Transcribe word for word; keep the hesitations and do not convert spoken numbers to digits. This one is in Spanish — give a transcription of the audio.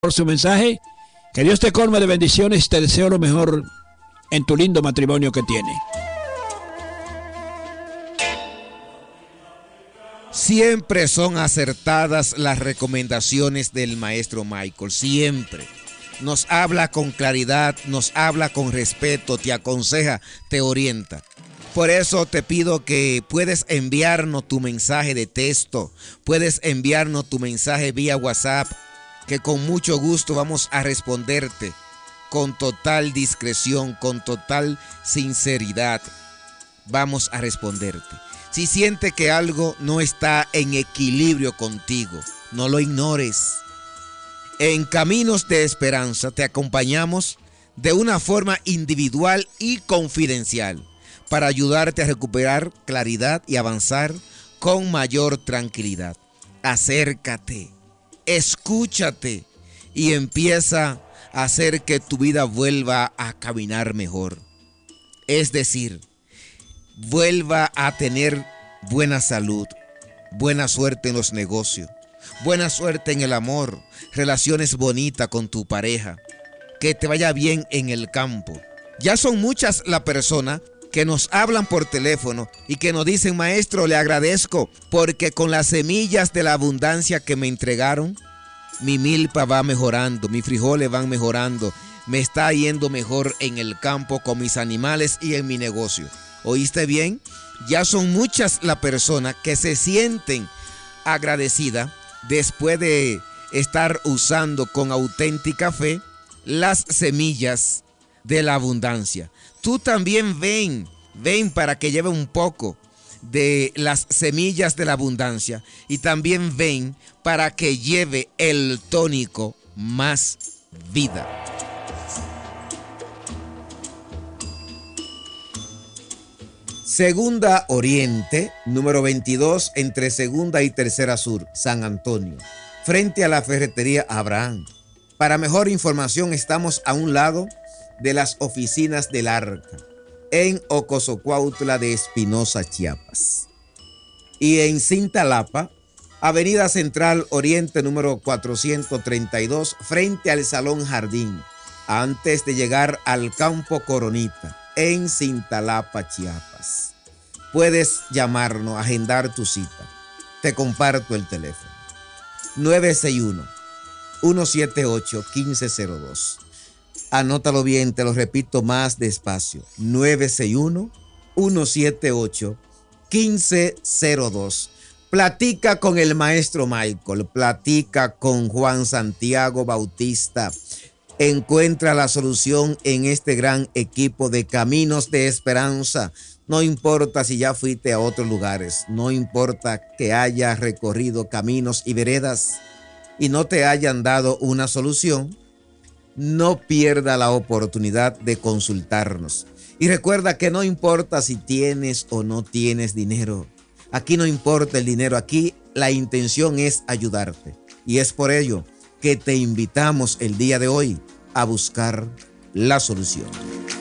por su mensaje. Que Dios te colme de bendiciones. Te deseo lo mejor en tu lindo matrimonio que tiene. Siempre son acertadas las recomendaciones del maestro Michael. Siempre. Nos habla con claridad, nos habla con respeto, te aconseja, te orienta. Por eso te pido que puedes enviarnos tu mensaje de texto, puedes enviarnos tu mensaje vía WhatsApp, que con mucho gusto vamos a responderte con total discreción, con total sinceridad. Vamos a responderte. Si sientes que algo no está en equilibrio contigo, no lo ignores. En Caminos de Esperanza te acompañamos de una forma individual y confidencial para ayudarte a recuperar claridad y avanzar con mayor tranquilidad. Acércate, escúchate y empieza a hacer que tu vida vuelva a caminar mejor. Es decir, vuelva a tener buena salud, buena suerte en los negocios, buena suerte en el amor, relaciones bonitas con tu pareja, que te vaya bien en el campo. Ya son muchas las personas que nos hablan por teléfono y que nos dicen: maestro, le agradezco porque con las semillas de la abundancia que me entregaron, mi milpa va mejorando, mis frijoles van mejorando, me está yendo mejor en el campo con mis animales y en mi negocio. ¿Oíste bien? Ya son muchas las personas que se sienten agradecidas después de estar usando con auténtica fe las semillas de la abundancia. Tú también ven, ven para que lleve un poco de las semillas de la abundancia y también ven para que lleve el tónico Más Vida. Segunda Oriente, número veintidós, entre Segunda y Tercera Sur, San Antonio, frente a la ferretería Abraham. Para mejor información, estamos a un lado de las oficinas del Arca, en Ocosocuautla de Espinosa, Chiapas. Y en Cintalapa, Avenida Central Oriente, número cuatrocientos treinta y dos, frente al Salón Jardín, antes de llegar al Campo Coronita, en Cintalapa, Chiapas. Puedes llamarnos, agendar tu cita. Te comparto el teléfono. nueve seis uno, uno siete ocho, uno cinco cero dos. Anótalo bien, te lo repito más despacio. nueve seis uno, uno siete ocho, uno cinco cero dos. Platica con el maestro Michael, platica con Juan Santiago Bautista. Encuentra la solución en este gran equipo de Caminos de Esperanza. No importa si ya fuiste a otros lugares, no importa que hayas recorrido caminos y veredas y no te hayan dado una solución, no pierda la oportunidad de consultarnos. Y recuerda que no importa si tienes o no tienes dinero. Aquí no importa el dinero, aquí la intención es ayudarte. Y es por ello que te invitamos el día de hoy a buscar la solución.